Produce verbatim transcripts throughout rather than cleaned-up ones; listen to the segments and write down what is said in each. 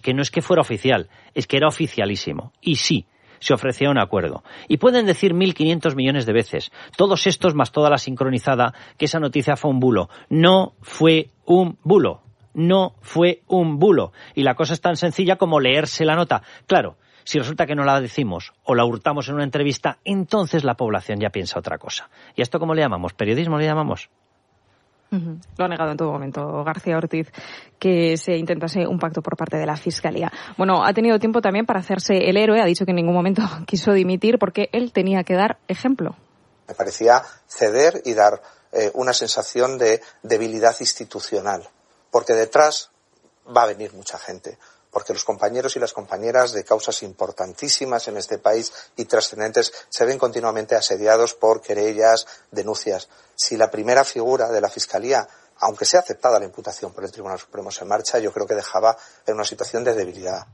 que no es que fuera oficial, es que era oficialísimo. Y sí, se ofrecía un acuerdo. Y pueden decir mil quinientos millones de veces, todos estos más toda la sincronizada, que esa noticia fue un bulo. No fue un bulo. No fue un bulo. Y la cosa es tan sencilla como leerse la nota. Claro, si resulta que no la decimos o la hurtamos en una entrevista, entonces la población ya piensa otra cosa. ¿Y a esto cómo le llamamos? ¿Periodismo le llamamos? Uh-huh. Lo ha negado en todo momento García Ortiz, que se intentase un pacto por parte de la Fiscalía. Bueno, ha tenido tiempo también para hacerse el héroe, ha dicho que en ningún momento quiso dimitir porque él tenía que dar ejemplo. Me parecía ceder y dar eh, una sensación de debilidad institucional, porque detrás va a venir mucha gente. Porque los compañeros y las compañeras de causas importantísimas en este país y trascendentes se ven continuamente asediados por querellas, denuncias. Si la primera figura de la Fiscalía, aunque sea aceptada la imputación por el Tribunal Supremo, se marcha, yo creo que dejaba en una situación de debilidad.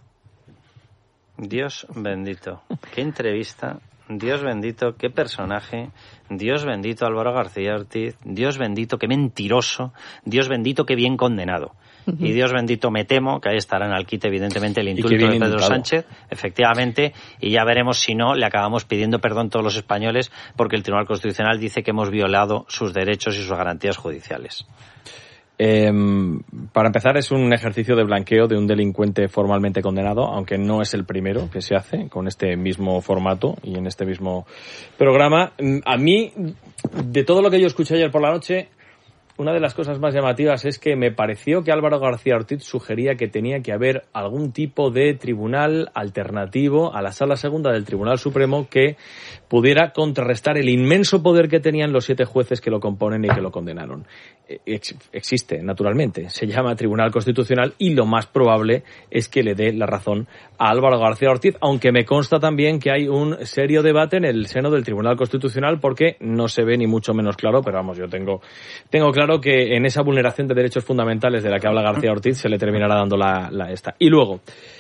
Dios bendito, qué entrevista, Dios bendito, qué personaje, Dios bendito Álvaro García Ortiz, Dios bendito, qué mentiroso, Dios bendito, qué bien condenado. Uh-huh. Y Dios bendito, me temo, que ahí estará en el quite, evidentemente, el indulto de Pedro indultado. Sánchez, efectivamente, y ya veremos si no, le acabamos pidiendo perdón todos los españoles porque el Tribunal Constitucional dice que hemos violado sus derechos y sus garantías judiciales. Eh, para empezar, es un ejercicio de blanqueo de un delincuente formalmente condenado, aunque no es el primero que se hace con este mismo formato y en este mismo programa. A mí, de todo lo que yo escuché ayer por la noche, una de las cosas más llamativas es que me pareció que Álvaro García Ortiz sugería que tenía que haber algún tipo de tribunal alternativo a la Sala Segunda del Tribunal Supremo que pudiera contrarrestar el inmenso poder que tenían los siete jueces que lo componen y que lo condenaron. Ex- existe, naturalmente, se llama Tribunal Constitucional y lo más probable es que le dé la razón a Álvaro García Ortiz, aunque me consta también que hay un serio debate en el seno del Tribunal Constitucional porque no se ve ni mucho menos claro, pero vamos, yo tengo, tengo claro que en esa vulneración de derechos fundamentales de la que habla García Ortiz se le terminará dando la, la esta. Y luego,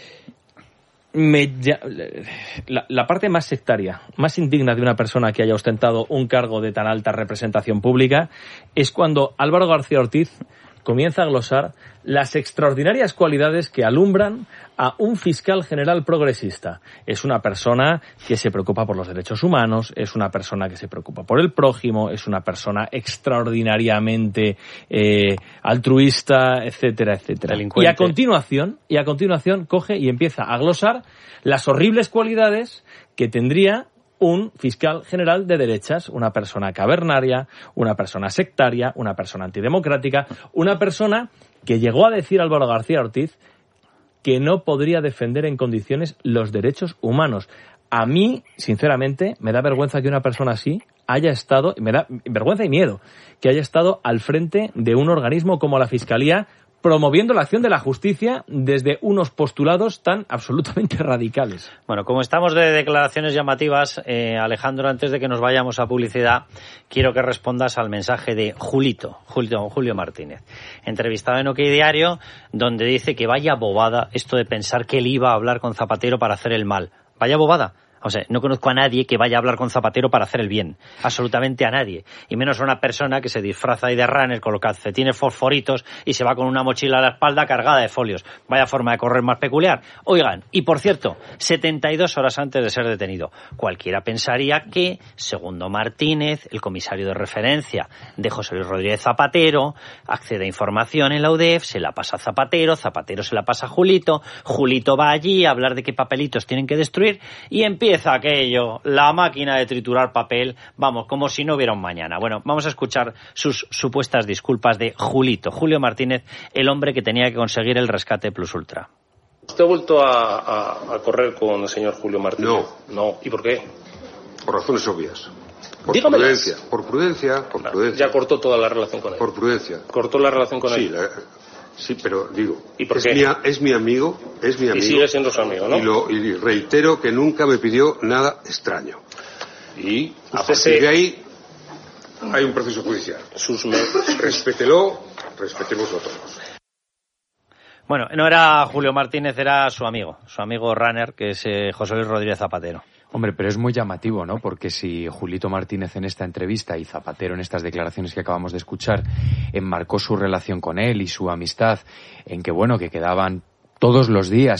me, la, la parte más sectaria, más indigna de una persona que haya ostentado un cargo de tan alta representación pública es cuando Álvaro García Ortiz comienza a glosar las extraordinarias cualidades que alumbran a un fiscal general progresista. Es una persona que se preocupa por los derechos humanos, es una persona que se preocupa por el prójimo, es una persona extraordinariamente eh, altruista, etcétera, etcétera. Y a continuación, y a continuación coge y empieza a glosar las horribles cualidades que tendría un fiscal general de derechas, una persona cavernaria, una persona sectaria, una persona antidemocrática, una persona que llegó a decir Álvaro García Ortiz que no podría defender en condiciones los derechos humanos. A mí, sinceramente, me da vergüenza que una persona así haya estado, me da vergüenza y miedo, que haya estado al frente de un organismo como la Fiscalía, promoviendo la acción de la justicia desde unos postulados tan absolutamente radicales. Bueno, como estamos de declaraciones llamativas, eh, Alejandro, antes de que nos vayamos a publicidad, quiero que respondas al mensaje de Julito, Julio, Julio Martínez, entrevistado en OK Diario, donde dice que vaya bobada esto de pensar que él iba a hablar con Zapatero para hacer el mal. Vaya bobada. O sea, no conozco a nadie que vaya a hablar con Zapatero para hacer el bien. Absolutamente a nadie. Y menos a una persona que se disfraza ahí de runner con los calcetines fosforitos y se va con una mochila a la espalda cargada de folios. Vaya forma de correr más peculiar. Oigan, y por cierto, setenta y dos horas antes de ser detenido. Cualquiera pensaría que, segundo Martínez, el comisario de referencia de José Luis Rodríguez Zapatero, accede a información en la U D E F, se la pasa a Zapatero, Zapatero se la pasa a Julito, Julito va allí a hablar de qué papelitos tienen que destruir y empieza Empieza aquello, la máquina de triturar papel, vamos, como si no hubiera un mañana. Bueno, vamos a escuchar sus supuestas disculpas de Julito, Julio Martínez, el hombre que tenía que conseguir el rescate plus ultra. ¿Usted ha vuelto a, a, a correr con el señor Julio Martínez? No. No. ¿Y por qué? Por razones obvias. Por Dígamelas. prudencia, por prudencia, por prudencia. Ya cortó toda la relación con él. Por prudencia. ¿Cortó la relación con sí, él? La, sí, pero digo, ¿Y por es, qué? Mi, es mi amigo, es mi amigo. Y sigue siendo su amigo, ¿no? Y, lo, y reitero que nunca me pidió nada extraño. Y a partir se... de ahí hay un proceso judicial. Sus... Respételo, respetémoslo todos. Bueno, no era Julio Martínez, era su amigo, su amigo runner, que es eh, José Luis Rodríguez Zapatero. Hombre, pero es muy llamativo, ¿no? Porque si Julito Martínez en esta entrevista y Zapatero en estas declaraciones que acabamos de escuchar enmarcó su relación con él y su amistad en que, bueno, que quedaban todos los días